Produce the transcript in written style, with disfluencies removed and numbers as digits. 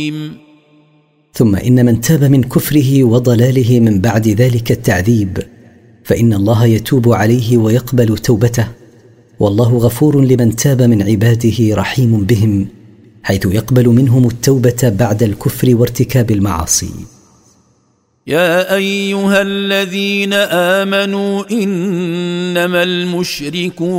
ثم إن من تاب من كفره وضلاله من بعد ذلك التعذيب فإن الله يتوب عليه ويقبل توبته، والله غفور لمن تاب من عباده رحيم بهم، حيث يقبل منهم التوبة بعد الكفر وارتكاب المعاصي. يا أيها الذين آمنوا إنما المشركون